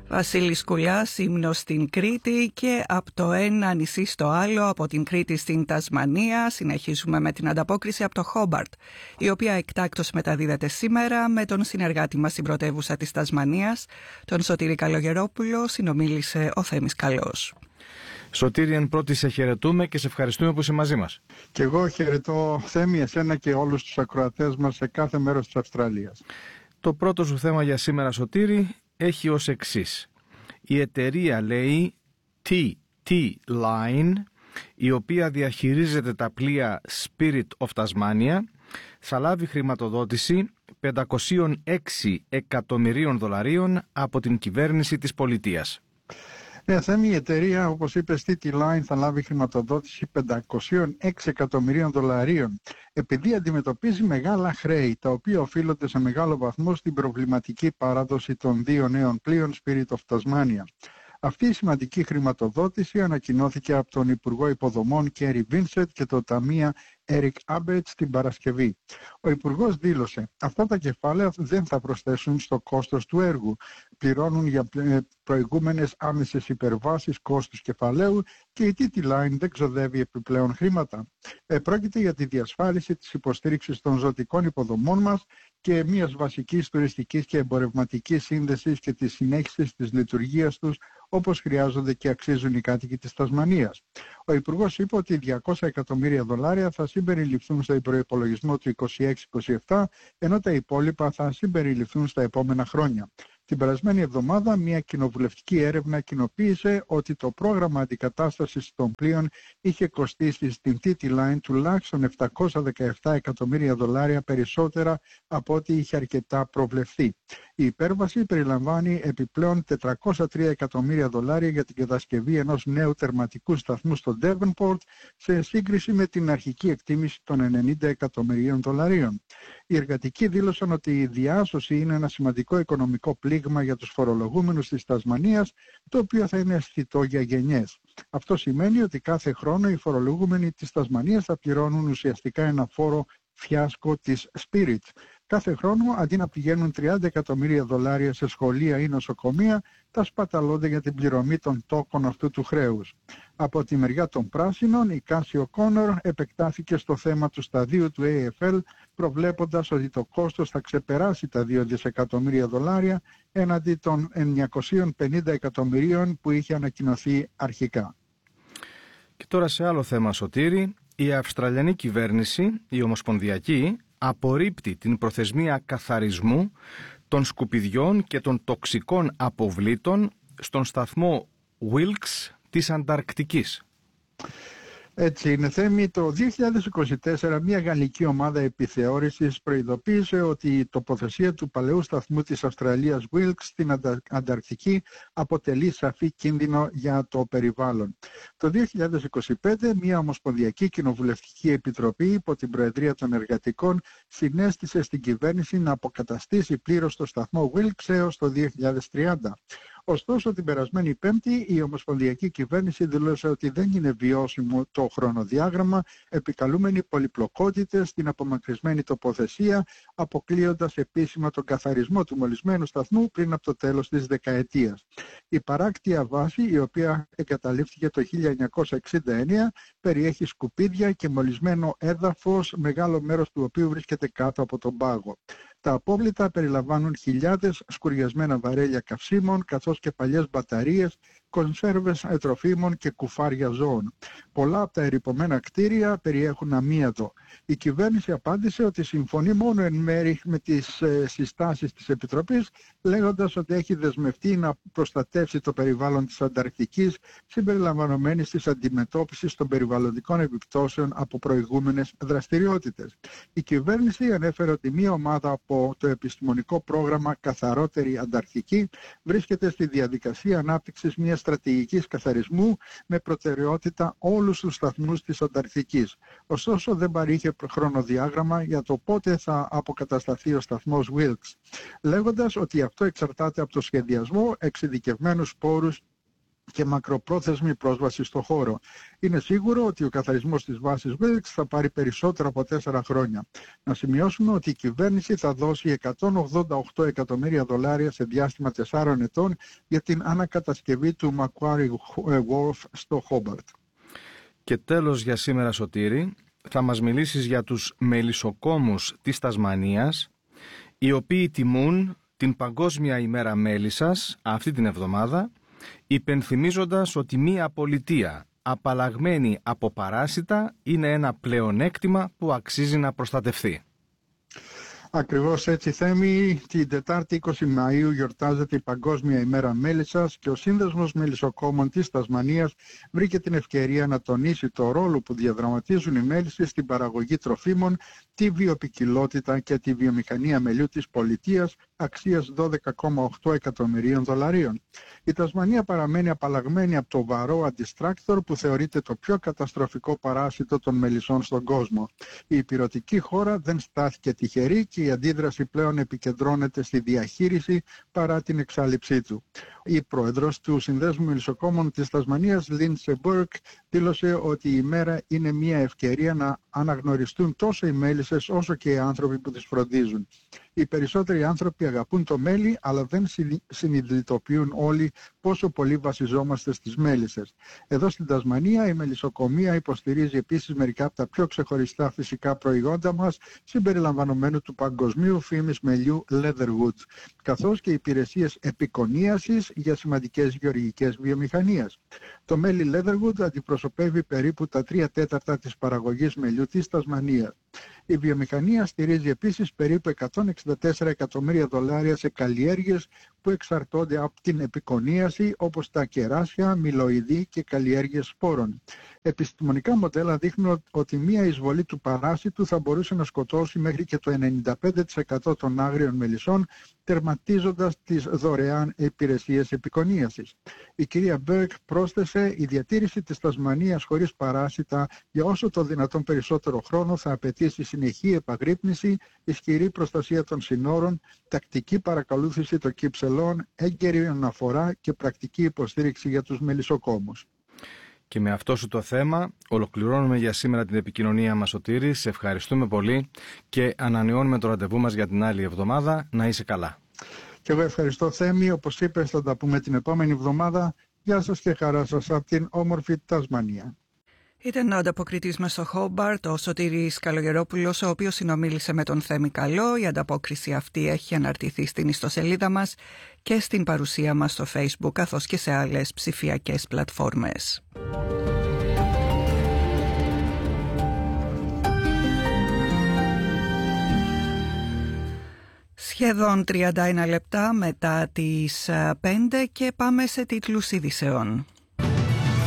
Βασίλης Κουλιάς, ύμνος στην Κρήτη, και από το ένα νησί στο άλλο, από την Κρήτη στην Τασμανία, συνεχίζουμε με την ανταπόκριση από το Χόμπαρτ, η οποία εκτάκτως μεταδίδεται σήμερα με τον συνεργάτη μας στην πρωτεύουσα της Τασμανίας, τον Σωτήρη Καλογερόπουλο. Συνομίλησε ο Θέμης Καλός. Σωτήρη, εν πρώτη σε χαιρετούμε και σε ευχαριστούμε που είσαι μαζί μας. Και εγώ χαιρετώ, Θέμη, εσένα και όλους τους ακροατές μας σε κάθε μέρος της Αυστραλίας. Το πρώτο σου θέμα για σήμερα, Σωτήρη, έχει ως εξής. Η εταιρεία, λέει, TT Line, η οποία διαχειρίζεται τα πλοία Spirit of Tasmania, θα λάβει χρηματοδότηση $506 εκατομμυρίων από την κυβέρνηση της πολιτείας. Θέμη, η εταιρεία, όπως είπες, TT Line, θα λάβει χρηματοδότηση $506 εκατομμυρίων επειδή αντιμετωπίζει μεγάλα χρέη, τα οποία οφείλονται σε μεγάλο βαθμό στην προβληματική παράδοση των δύο νέων πλοίων Spirit of Tasmania. Αυτή η σημαντική χρηματοδότηση ανακοινώθηκε από τον Υπουργό Υποδομών Kerry Vincent και το Ταμείο Eric Abbott την Παρασκευή. Ο Υπουργός δήλωσε: αυτά τα κεφάλαια δεν θα προσθέσουν στο κόστος του έργου. Πληρώνουν για προηγούμενες άμεσες υπερβάσεις κόστους κεφαλαίου και η TT Line δεν ξοδεύει επιπλέον χρήματα. Πρόκειται για τη διασφάλιση της υποστήριξης των ζωτικών υποδομών μας και μιας βασικής τουριστικής και εμπορευματικής σύνδεσης και της συνέχισης της λειτουργίας τους όπως χρειάζονται και αξίζουν οι κάτοικοι της Τασμανίας. Ο Υπουργός είπε ότι $200 εκατομμύρια θα συμπεριληφθούν στο προϋπολογισμό του 26-27, ενώ τα υπόλοιπα θα συμπεριληφθούν στα επόμενα χρόνια. Την περασμένη εβδομάδα, μια κοινοβουλευτική έρευνα κοινοποίησε ότι το πρόγραμμα αντικατάστασης των πλοίων είχε κοστίσει στην TT Line τουλάχιστον $717 εκατομμύρια περισσότερα από ό,τι είχε αρκετά προβλεφθεί. Η υπέρβαση περιλαμβάνει επιπλέον $403 εκατομμύρια για την κατασκευή ενός νέου τερματικού σταθμού στο Devonport, σε σύγκριση με την αρχική εκτίμηση των $90 εκατομμυρίων. Οι εργατικοί δήλωσαν ότι η διάσωση είναι ένα σημαντικό οικονομικό πλήγμα για τους φορολογούμενους της Τασμανίας, το οποίο θα είναι αισθητό για γενιές. Αυτό σημαίνει ότι κάθε χρόνο οι φορολογούμενοι της Τασμανίας θα πληρώνουν ουσιαστικά ένα φόρο φιάσκο της Spirit. Κάθε χρόνο, αντί να πηγαίνουν $30 εκατομμύρια σε σχολεία ή νοσοκομεία, τα σπαταλώνται για την πληρωμή των τόκων αυτού του χρέους. Από τη μεριά των πράσινων, η Κάσι Οκόνορ επεκτάθηκε στο θέμα του σταδίου του AFL, προβλέποντας ότι το κόστος θα ξεπεράσει τα $2 δισεκατομμύρια έναντι των 950 εκατομμυρίων που είχε ανακοινωθεί αρχικά. Και τώρα σε άλλο θέμα, Σωτήρη, η Αυστραλιανή κυβέρνηση, η Ομοσπονδιακή, απορρίπτει την προθεσμία καθαρισμού των σκουπιδιών και των τοξικών αποβλήτων στον σταθμό Wilkes της Ανταρκτικής. Έτσι είναι, Θέμη. Το 2024 μια γαλλική ομάδα επιθεώρησης προειδοποίησε ότι η τοποθεσία του παλαιού σταθμού της Αυστραλίας Wilkes στην Ανταρκτική αποτελεί σαφή κίνδυνο για το περιβάλλον. Το 2025 μια Ομοσπονδιακή Κοινοβουλευτική Επιτροπή υπό την Προεδρία των Εργατικών συνέστησε στην κυβέρνηση να αποκαταστήσει πλήρως το σταθμό Wilkes έως το 2030. Ωστόσο, την περασμένη Πέμπτη η Ομοσπονδιακή Κυβέρνηση δήλωσε ότι δεν είναι βιώσιμο το χρονοδιάγραμμα, επικαλούμενοι πολυπλοκότητες στην απομακρυσμένη τοποθεσία, αποκλείοντας επίσημα τον καθαρισμό του μολυσμένου σταθμού πριν από το τέλος της δεκαετίας. Η παράκτια βάση, η οποία εγκαταλείφθηκε το 1969, περιέχει σκουπίδια και μολυσμένο έδαφος, μεγάλο μέρος του οποίου βρίσκεται κάτω από τον πάγο. Τα απόβλητα περιλαμβάνουν χιλιάδες σκουριασμένα βαρέλια καυσίμων, καθώς και παλιές μπαταρίες, κονσέρβες τροφίμων και κουφάρια ζώων. Πολλά από τα ερειπωμένα κτίρια περιέχουν αμίαντο. Η κυβέρνηση απάντησε ότι συμφωνεί μόνο εν μέρη με τις συστάσεις της Επιτροπής, λέγοντας ότι έχει δεσμευτεί να προστατεύσει το περιβάλλον της Ανταρκτικής, συμπεριλαμβανομένης της αντιμετώπισης των περιβαλλοντικών επιπτώσεων από προηγούμενες δραστηριότητες. Η κυβέρνηση ανέφερε ότι μία ομάδα από το επιστημονικό πρόγραμμα Καθαρότερη Ανταρκτική βρίσκεται στη διαδικασία ανάπτυξης μιας στρατηγικής καθαρισμού με προτεραιότητα όλους τους σταθμούς της Ανταρκτικής. Ωστόσο, δεν παρήχε χρονοδιάγραμμα για το πότε θα αποκατασταθεί ο σταθμός Wilkes, λέγοντας ότι αυτό εξαρτάται από το σχεδιασμό, εξειδικευμένους πόρους και μακροπρόθεσμη πρόσβαση στο χώρο. Είναι σίγουρο ότι ο καθαρισμός της βάσης Wilkes θα πάρει περισσότερο από 4 χρόνια. Να σημειώσουμε ότι η κυβέρνηση θα δώσει $188 εκατομμύρια σε διάστημα 4 ετών για την ανακατασκευή του Macquarie Wharf στο Χόμπαρτ. Και τέλος για σήμερα, Σωτήρη, θα μας μιλήσεις για τους μελισσοκόμους της Τασμανίας, οι οποίοι τιμούν την Παγκόσμια ημέρα μέλισσας αυτή την εβδομάδα, υπενθυμίζοντας ότι μία πολιτεία απαλλαγμένη από παράσιτα είναι ένα πλεονέκτημα που αξίζει να προστατευθεί. Ακριβώς έτσι, Θέμη. Την Τετάρτη 20 Μαΐου γιορτάζεται η Παγκόσμια ημέρα μέλισσας και ο Σύνδεσμος Μελισσοκόμων της Τασμανίας βρήκε την ευκαιρία να τονίσει το ρόλο που διαδραματίζουν οι μέλισσες στην παραγωγή τροφίμων, τη βιοποικιλότητα και τη βιομηχανία μελιού της πολιτείας αξίας $12,8 εκατομμυρίων. Η Τασμανία παραμένει απαλλαγμένη από το βαρόα distractor που θεωρείται το πιο καταστροφικό παράσιτο των μελισσών στον κόσμο. Η ηπειρωτική χώρα δεν στάθηκε τυχερή και η αντίδραση πλέον επικεντρώνεται στη διαχείριση παρά την εξάλληψή του. Η πρόεδρος του Συνδέσμου Μελισσοκόμων της Τασμανίας, Λίντσε Μπουρκ, δήλωσε ότι η ημέρα είναι μια ευκαιρία να αναγνωριστούν τόσο οι μέλισσες όσο και οι άνθρωποι που τις φροντίζουν. Οι περισσότεροι άνθρωποι αγαπούν το μέλι, αλλά δεν συνειδητοποιούν όλοι πόσο πολύ βασιζόμαστε στις μέλισσες. Εδώ στην Τασμανία η μελισσοκομεία υποστηρίζει επίσης μερικά από τα πιο ξεχωριστά φυσικά προϊόντα μας, συμπεριλαμβανομένου του παγκοσμίου φήμης μελιού Leatherwood, καθώς και υπηρεσίες επικονίασης για σημαντικές γεωργικές βιομηχανίες. Το μέλι Leatherwood αντιπροσωπεύει περίπου τα 3/4 της παραγωγής μελιού της Τασμανίας. Η βιομηχανία στηρίζει επίσης περίπου $164 εκατομμύρια σε καλλιέργειες που εξαρτώνται από την επικονίαση, όπως τα κεράσια, μυλοειδή και καλλιέργειες σπόρων. Επιστημονικά μοντέλα δείχνουν ότι μία εισβολή του παράσιτου θα μπορούσε να σκοτώσει μέχρι και το 95% των άγριων μελισσών, τερματίζοντας τις δωρεάν υπηρεσίες επικονίασης. Η κυρία Μπέρκ πρόσθεσε: η διατήρηση της Τασμανίας χωρίς παράσιτα για όσο το δυνατόν περισσότερο χρόνο θα απαιτήσει συνεχή επαγρύπνηση, ισχυρή προστασία των συνόρων, τακτική παρακολούθηση των κύψελών, έγκαιρη αναφορά και πρακτική υποστήριξη για τους μελισσοκόμους. Και με αυτό σου το θέμα ολοκληρώνουμε για σήμερα την επικοινωνία μας, Σωτήρη. Σε ευχαριστούμε πολύ και ανανεώνουμε το ραντεβού μας για την άλλη εβδομάδα. Να είσαι καλά. Και εγώ ευχαριστώ, Θέμη. Όπως είπες, θα τα πούμε την επόμενη εβδομάδα. Γεια σας και χαρά σας από την όμορφη Τασμανία. Ήταν ο ανταποκριτής μας στο Χόμπαρτ, ο Σωτήρης Καλογερόπουλος, ο οποίος συνομίλησε με τον Θέμη Καλό. Η ανταπόκριση αυτή έχει αναρτηθεί στην ιστοσελίδα μας και στην παρουσία μας στο Facebook, καθώς και σε άλλες ψηφιακές πλατφόρμες. Σχεδόν 31 λεπτά μετά τις 5 και πάμε σε τίτλους ειδησεών.